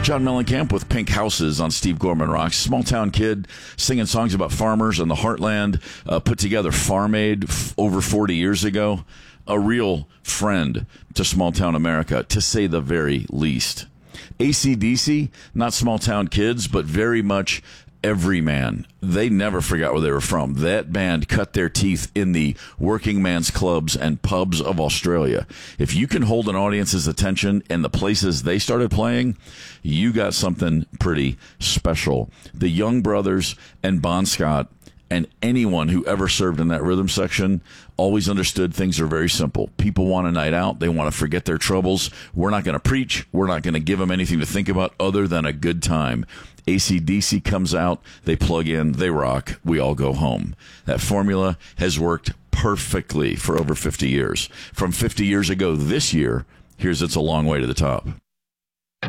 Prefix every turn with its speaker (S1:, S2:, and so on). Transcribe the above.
S1: John Mellencamp with Pink Houses on Steve Gorman Rocks. Small town kid singing songs about farmers and the heartland, put together Farm Aid over 40 years ago. A real friend to small town America, to say the very least. AC/DC, not small town kids, but very much everyman. They never forgot where they were from. That band cut their teeth in the working man's clubs and pubs of Australia. If you can hold an audience's attention in the places they started playing, you got something pretty special. The Young Brothers and Bon Scott and anyone who ever served in that rhythm section always understood things are very simple. People want a night out. They want to forget their troubles. We're not going to preach. We're not going to give them anything to think about other than a good time. AC/DC comes out. They plug in. They rock. We all go home. That formula has worked perfectly for over 50 years. From 50 years ago this year, here's It's a Long Way to the Top.